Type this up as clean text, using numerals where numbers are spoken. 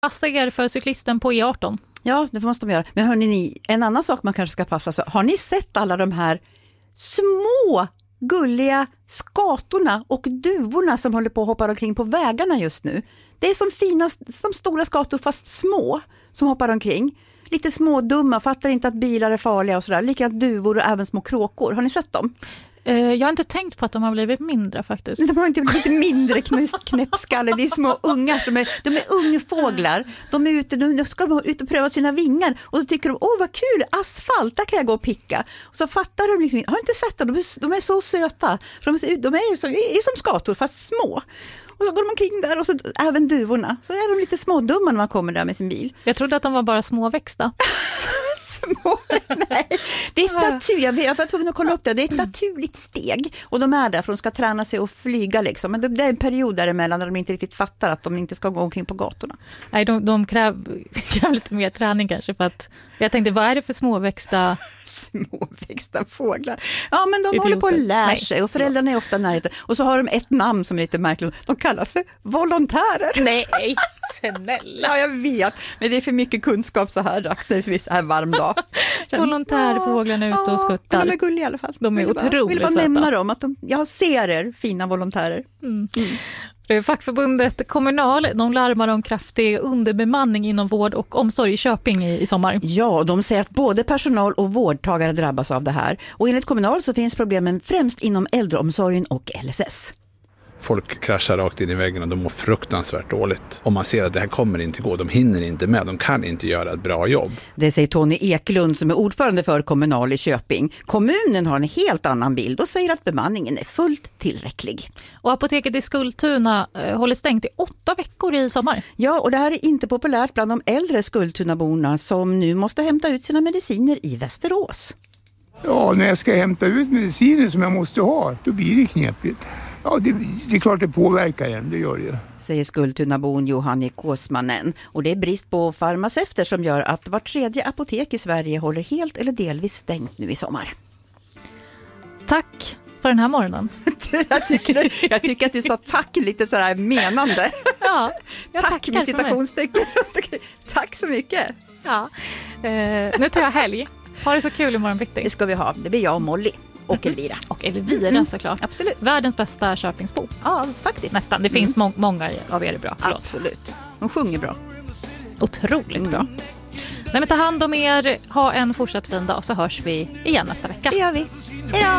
Passa er för cyklisten på E18. Ja, det måste de göra. Men hörni, en annan sak man kanske ska passa sig för. Har ni sett alla de här små gulliga skatorna och duvorna som håller på att hoppa omkring på vägarna just nu? Det är som stora skator fast små som hoppar omkring. Lite små dumma, fattar inte att bilar är farliga och sådär. Likadant duvor och även små kråkor. Har ni sett dem? Jag har inte tängt på att de har blivit mindre faktiskt. De har inte blivit lite mindre knäppskaller. Det är små ungar de är ungfåglar. De är ute, nu ska de ut och pröva sina vingar. Och då tycker de, vad kul, asfalt, där kan jag gå och picka. Och så fattar de liksom, har inte sett dem, de är så söta. De är som skator fast små. Och så går de omkring där och så även duvorna. Så är de lite smådumma när man kommer där med sin bil. Jag trodde att de var bara småväxta. Nej, det är ett naturligt, jag var tvungen att kolla upp det. Det är ett naturligt steg och de är där för att de ska träna sig och flyga liksom. Men det är en period däremellan när de inte riktigt fattar att de inte ska gå omkring på gatorna. Nej, de kräver lite mer träning kanske för att jag tänkte, vad är det för småväxta fåglar? Ja, men de håller på att lära sig och föräldrarna är ofta närheten. Och så har de ett namn som är lite märkligt. De kallas för volontärer. Nej, snälla. Ja, jag vet. Men det är för mycket kunskap så här dags när det är så här varm dag. Volontärfåglarna ute och skuttar. Men de är gulliga i alla fall. De är otroligt söta. Vill bara nämna dem, att jag ser er, fina volontärer. Fackförbundet Kommunal, de larmar om kraftig underbemanning inom vård och omsorg i Köping i sommar. Ja, de säger att både personal och vårdtagare drabbas av det här. Och enligt Kommunal så finns problemen främst inom äldreomsorgen och LSS. Folk kraschar rakt in i väggen och de mår fruktansvärt dåligt. Om man ser att det här kommer inte gå, de hinner inte med, de kan inte göra ett bra jobb. Det säger Tony Eklund som är ordförande för Kommunal i Köping. Kommunen har en helt annan bild och säger att bemanningen är fullt tillräcklig. Och apoteket i Skultuna håller stängt i 8 veckor i sommar. Ja, och det här är inte populärt bland de äldre Skultunaborna som nu måste hämta ut sina mediciner i Västerås. Ja, när jag ska hämta ut mediciner som jag måste ha, då blir det knepigt. Ja, det är klart det påverkar en, det gör det. Säger Skultunabon Johanni Kåsmanen. Och det är brist på farmaceuter som gör att var tredje apotek i Sverige håller helt eller delvis stängt nu i sommar. Tack för den här morgonen. jag tycker att du sa tack lite sådär menande. Ja, tack med citationstecken. Tack så mycket. Ja. Nu tar jag helg. Ha det så kul imorgon bitti. Det ska vi ha. Det blir jag och Molly. Och Elvira. Och Elvira såklart. Absolut. Världens bästa Köpingsbo. Ja, faktiskt. Nästan. Det finns många av er är bra. Förlåt. Absolut. Hon sjunger bra. Otroligt bra. Nej, men ta hand om er. Ha en fortsatt fin dag så hörs vi igen nästa vecka. Det gör vi. Hej då!